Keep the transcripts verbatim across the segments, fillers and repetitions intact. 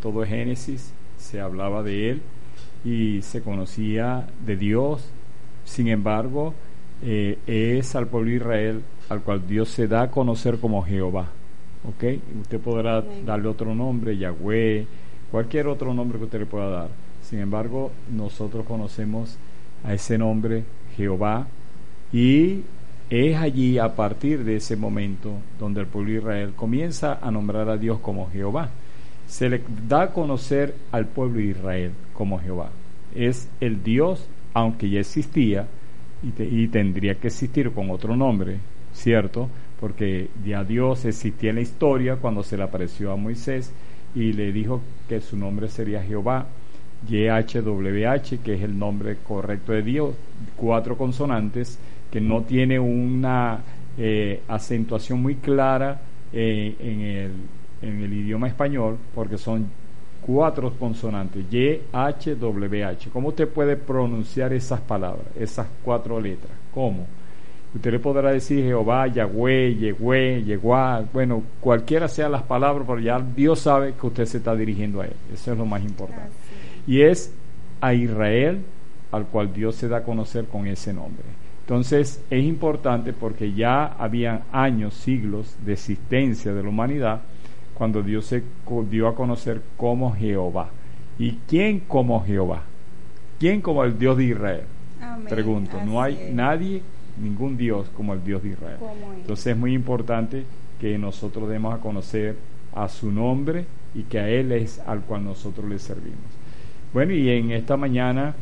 todo Génesis se hablaba de él y se conocía de Dios. Sin embargo, eh, es al pueblo de Israel al cual Dios se da a conocer como Jehová. ¿Ok? Usted podrá darle otro nombre, Yahweh, cualquier otro nombre que usted le pueda dar. Sin embargo, nosotros conocemos a ese nombre, Jehová, y es allí, a partir de ese momento, donde el pueblo de Israel comienza a nombrar a Dios como Jehová. Se le da a conocer al pueblo de Israel como Jehová. Es el Dios, aunque ya existía, y, te, y tendría que existir con otro nombre, ¿cierto? Porque ya Dios existía en la historia cuando se le apareció a Moisés y le dijo que su nombre sería Jehová, Y H W H, que es el nombre correcto de Dios, cuatro consonantes, que no tiene una eh, acentuación muy clara eh, en, el, en el idioma español, porque son cuatro consonantes, Y H W H. ¿Cómo usted puede pronunciar esas palabras, esas cuatro letras? ¿Cómo? Usted le podrá decir Jehová, Yahweh, Yehue, Yehuá, bueno, cualquiera sea las palabras, pero ya Dios sabe que usted se está dirigiendo a Él. Eso es lo más importante. Así. Y es a Israel al cual Dios se da a conocer con ese nombre. Entonces es importante porque ya habían años, siglos de existencia de la humanidad cuando Dios se dio a conocer como Jehová. ¿Y quién como Jehová? ¿Quién como el Dios de Israel? Amén. Pregunto, así no hay es. nadie, ningún Dios como el Dios de Israel. Entonces es muy importante que nosotros demos a conocer a su nombre y que a Él es al cual nosotros le servimos. Bueno, y en esta mañana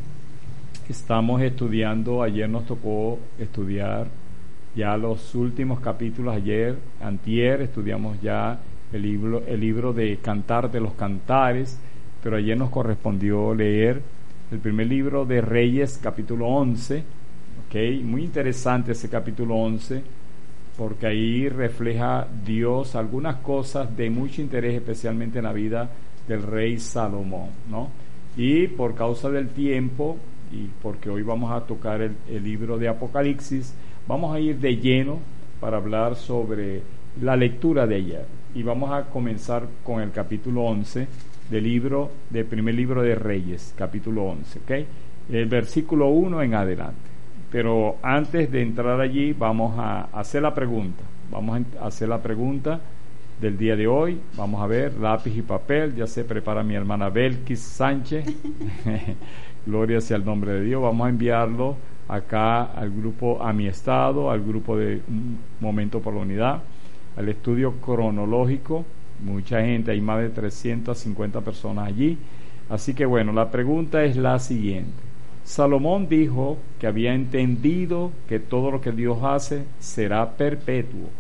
estamos estudiando, ayer nos tocó estudiar ya los últimos capítulos, ayer, antier, estudiamos ya el libro, el libro de Cantar de los Cantares, pero ayer nos correspondió leer el primer libro de Reyes, capítulo once, ¿ok? Muy interesante ese capítulo once, porque ahí refleja Dios algunas cosas de mucho interés, especialmente en la vida del rey Salomón, ¿no? Y por causa del tiempo, y porque hoy vamos a tocar el, el libro de Apocalipsis, vamos a ir de lleno para hablar sobre la lectura de ayer. Y vamos a comenzar con el capítulo once del libro, del primer libro de Reyes, capítulo once, ¿ok? El versículo uno en adelante. Pero antes de entrar allí, vamos a hacer la pregunta. Vamos a hacer la pregunta del día de hoy. Vamos a ver, lápiz y papel. Ya se prepara mi hermana Belkis Sánchez. Gloria sea el nombre de Dios. Vamos a enviarlo acá al grupo A Mi Estado, al grupo de Un Momento por la Unidad, al estudio cronológico. Mucha gente, hay más de trescientas cincuenta personas allí. Así que bueno, la pregunta es la siguiente. Salomón dijo que había entendido que todo lo que Dios hace será perpetuo.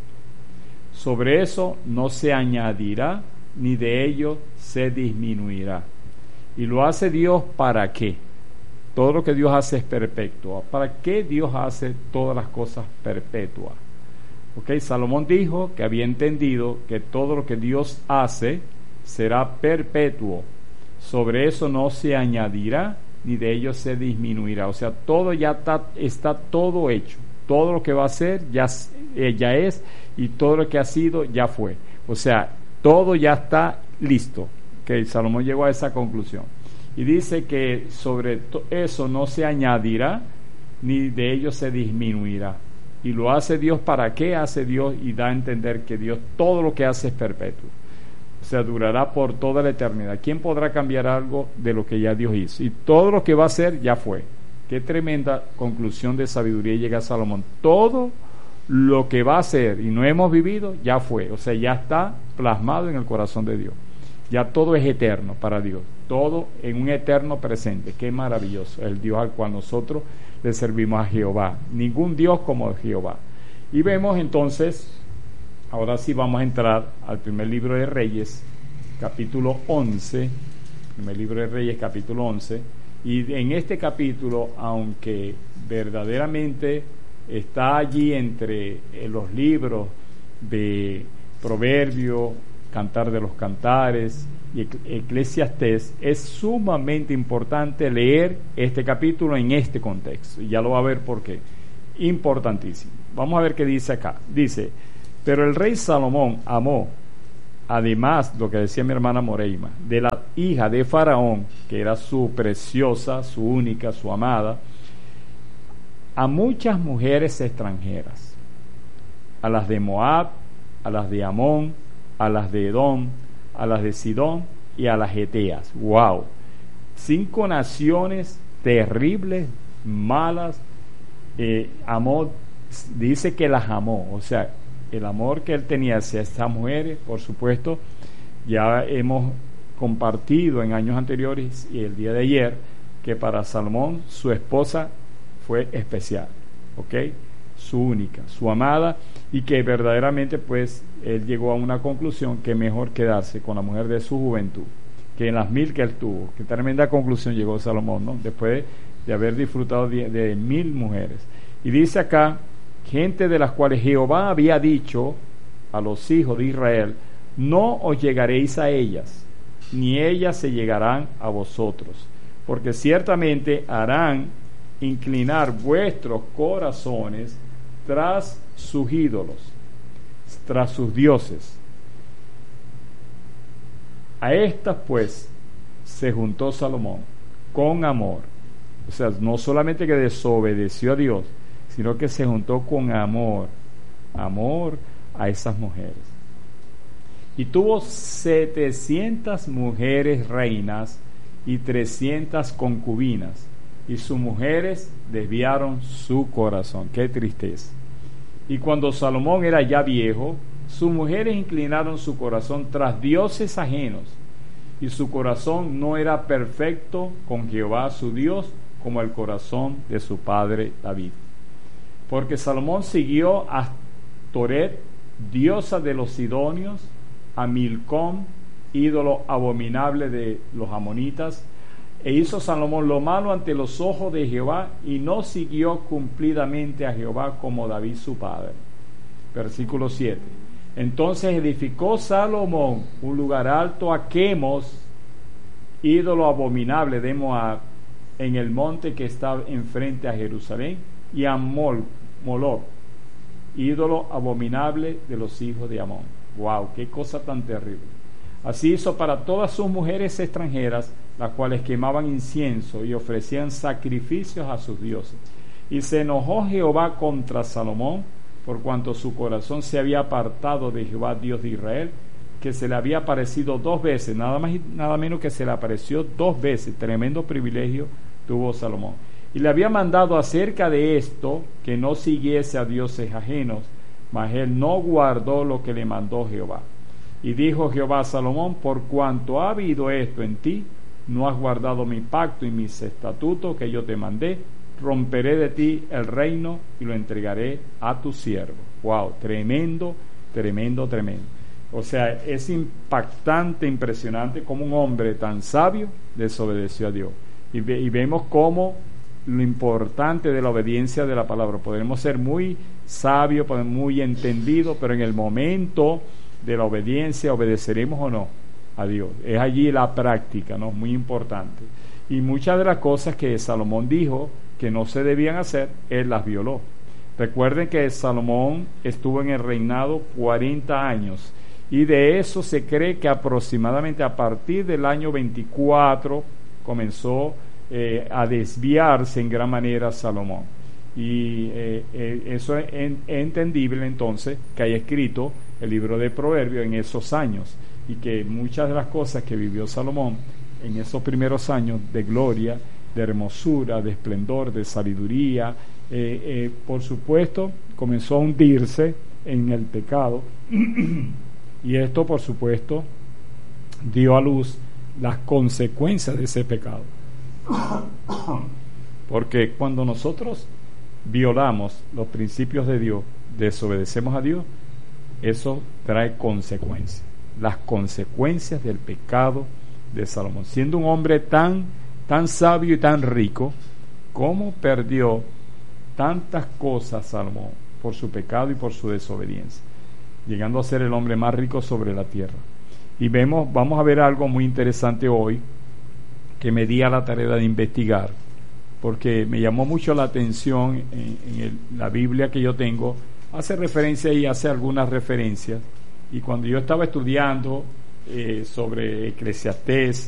Sobre eso no se añadirá, ni de ello se disminuirá. ¿Y lo hace Dios para qué? Todo lo que Dios hace es perpetuo. ¿Para qué Dios hace todas las cosas perpetuas? Okay, Salomón dijo que había entendido que todo lo que Dios hace será perpetuo. Sobre eso no se añadirá, ni de ello se disminuirá. O sea, todo ya está, está todo hecho. Todo lo que va a ser ya, eh, ya es, y todo lo que ha sido ya fue. O sea, todo ya está listo. Que Salomón llegó a esa conclusión. Y dice que sobre eso no se añadirá, ni de ello se disminuirá. Y lo hace Dios. ¿Para qué hace Dios? Y da a entender que Dios todo lo que hace es perpetuo. O sea, durará por toda la eternidad. ¿Quién podrá cambiar algo de lo que ya Dios hizo? Y todo lo que va a ser ya fue. Qué tremenda conclusión de sabiduría llega a Salomón. Todo lo que va a ser y no hemos vivido ya fue. O sea, ya está plasmado en el corazón de Dios. Ya todo es eterno para Dios. Todo en un eterno presente. Qué maravilloso. El Dios al cual nosotros le servimos, a Jehová. Ningún Dios como Jehová. Y vemos entonces, ahora sí vamos a entrar al primer libro de Reyes, capítulo once. Primer libro de Reyes, capítulo once. Y en este capítulo, aunque verdaderamente está allí entre los libros de Proverbio, Cantar de los Cantares y Eclesiastés, es sumamente importante leer este capítulo en este contexto. Y ya lo va a ver por qué. Importantísimo. Vamos a ver qué dice acá. Dice: pero el rey Salomón amó además, lo que decía mi hermana Moreima, de la hija de Faraón, que era su preciosa, su única, su amada, a muchas mujeres extranjeras, a las de Moab, a las de Amón, a las de Edom, a las de Sidón y a las Eteas. ¡Wow! Cinco naciones terribles, malas. Eh, amó, dice que las amó, o sea, el amor que él tenía hacia estas mujeres, por supuesto, ya hemos compartido en años anteriores y el día de ayer que para Salomón su esposa fue especial, ¿ok? Su única, su amada, y que verdaderamente pues él llegó a una conclusión que mejor quedarse con la mujer de su juventud que en las mil que él tuvo. Qué tremenda conclusión llegó Salomón, ¿no? Después de haber disfrutado de, de mil mujeres. Y dice acá, gente de las cuales Jehová había dicho a los hijos de Israel, no os llegaréis a ellas, ni ellas se llegarán a vosotros, porque ciertamente harán inclinar vuestros corazones tras sus ídolos, tras sus dioses. A estas pues se juntó Salomón con amor, o sea, no solamente que desobedeció a Dios, sino que se juntó con amor, amor a esas mujeres. Y tuvo setecientas mujeres reinas y trescientas concubinas, y sus mujeres desviaron su corazón. ¡Qué tristeza! Y cuando Salomón era ya viejo, sus mujeres inclinaron su corazón tras dioses ajenos, y su corazón no era perfecto con Jehová su Dios, como el corazón de su padre David. Porque Salomón siguió a Toret, diosa de los sidonios, a Milcom, ídolo abominable de los amonitas, e hizo Salomón lo malo ante los ojos de Jehová, y no siguió cumplidamente a Jehová como David su padre. Versículo siete. Entonces edificó Salomón un lugar alto a Quemos, ídolo abominable de Moab, en el monte que está enfrente a Jerusalén, y a Mol, Moloc, ídolo abominable de los hijos de Amón. ¡Wow! ¡Qué cosa tan terrible! Así hizo para todas sus mujeres extranjeras, las cuales quemaban incienso y ofrecían sacrificios a sus dioses. Y se enojó Jehová contra Salomón, por cuanto su corazón se había apartado de Jehová Dios de Israel, que se le había aparecido dos veces, nada más y nada menos que se le apareció dos veces. Tremendo privilegio tuvo Salomón. Y le había mandado acerca de esto que no siguiese a dioses ajenos, mas él no guardó lo que le mandó Jehová. Y dijo Jehová a Salomón, por cuanto ha habido esto en ti, no has guardado mi pacto y mis estatutos que yo te mandé, romperé de ti el reino y lo entregaré a tu siervo. Wow, tremendo, tremendo, tremendo. O sea, es impactante, impresionante cómo un hombre tan sabio desobedeció a Dios. Y, ve, y vemos cómo lo importante de la obediencia de la palabra. Podemos ser muy sabios, muy entendidos, pero en el momento de la obediencia, ¿obedeceremos o no a Dios? Es allí la práctica, ¿no? Muy importante. Y muchas de las cosas que Salomón dijo que no se debían hacer, él las violó. Recuerden que Salomón estuvo en el reinado cuarenta años, y de eso se cree que aproximadamente a partir del año veinticuatro comenzó eh, a desviarse en gran manera Salomón. Y eh, eh, eso es en, entendible entonces que haya escrito el libro de Proverbios en esos años, y que muchas de las cosas que vivió Salomón en esos primeros años de gloria, de hermosura, de esplendor, de sabiduría, eh, eh, por supuesto comenzó a hundirse en el pecado y esto por supuesto dio a luz las consecuencias de ese pecado, porque cuando nosotros violamos los principios de Dios, desobedecemos a Dios, eso trae consecuencias, las consecuencias del pecado de Salomón. Siendo un hombre tan, tan sabio y tan rico, ¿cómo perdió tantas cosas Salomón por su pecado y por su desobediencia, llegando a ser el hombre más rico sobre la tierra? Y vemos, vamos a ver algo muy interesante hoy que me di a la tarea de investigar, porque me llamó mucho la atención en, en el, la Biblia que yo tengo, hace referencia y hace algunas referencias Y cuando yo estaba estudiando eh, sobre Eclesiastés,